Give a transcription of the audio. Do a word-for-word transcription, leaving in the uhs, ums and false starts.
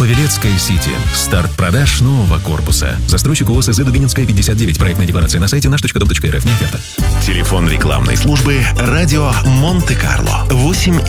Павелецкая Сити. Старт продаж нового корпуса. Застройщик ООО СЗ Дубининская, пятьдесят девять. Проектная декларация на сайте наш точка дом точка эр эф. Не оферта. Телефон рекламной службы «Радио Монте-Карло» восемь